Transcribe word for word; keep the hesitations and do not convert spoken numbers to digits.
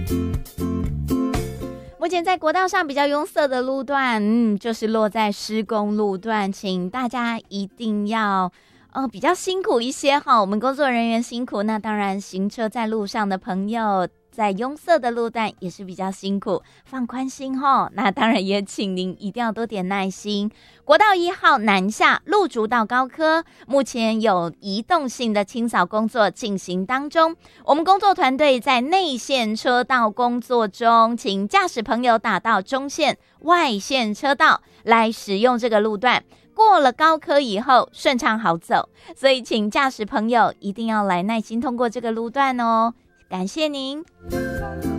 目前在国道上比较拥塞的路段，嗯，就是落在施工路段，请大家一定要呃比较辛苦一些哈，我们工作人员辛苦，那当然行车在路上的朋友在拥塞的路段也是比较辛苦，放宽心齁。那当然也请您一定要多点耐心。国道一号南下路竹到高科，目前有移动性的清扫工作进行当中。我们工作团队在内线车道工作中，请驾驶朋友打到中线、外线车道来使用这个路段。过了高科以后顺畅好走，所以请驾驶朋友一定要来耐心通过这个路段哦。感谢您。